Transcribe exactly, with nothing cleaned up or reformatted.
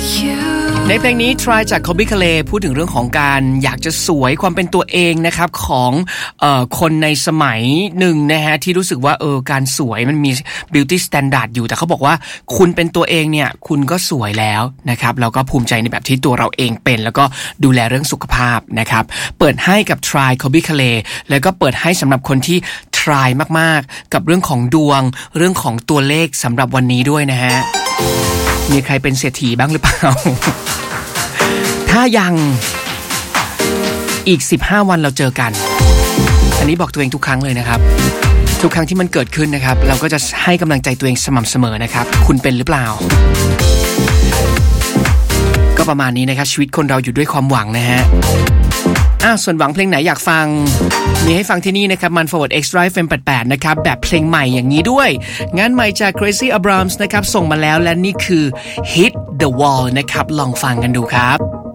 ในเพลงนี้ Try จาก Colbie Caillat พูดถึงเรื่องของการอยากจะสวยความเป็นตัวเองนะครับของเอ่อคนในสมัยหนึ่งนะฮะที่รู้สึกว่าเออการสวยมันมี beauty standard อยู่แต่เขาบอกว่าคุณเป็นตัวเองเนี่ยคุณก็สวยแล้วนะครับแล้วก็ภูมิใจในแบบที่ตัวเราเองเป็นแล้วก็ดูแลเรื่องสุขภาพนะครับเปิดให้กับ Try Colbie Caillat แล้วก็เปิดให้สำหรับคนที่ Try มากๆกับเรื่องของดวงเรื่องของตัวเลขสำหรับวันนี้ด้วยนะฮะมีใครเป็นเศรษฐีบ้างหรือเปล่า ถ้ายังอีกสิบห้าวันเราเจอกันอันนี้บอกตัวเองทุกครั้งเลยนะครับทุกครั้งที่มันเกิดขึ้นนะครับเราก็จะให้กำลังใจตัวเองสม่ำเสมอนะครับคุณเป็นหรือเปล่าก็ประมาณนี้นะครับชีวิตคนเราอยู่ด้วยความหวังนะฮะอ้าวส่วนหวังเพลงไหนอยากฟังมีให้ฟังที่นี่นะครับมัน Forward Extra เอฟ เอ็ม แปดสิบแปดนะครับแบบเพลงใหม่อย่างนี้ด้วยงานใหม่จาก Crazy Abrams นะครับส่งมาแล้วและนี่คือ Hit the Wall นะครับลองฟังกันดูครับ